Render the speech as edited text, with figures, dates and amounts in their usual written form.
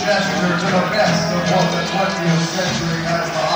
gesture to the best of what the 20th century has to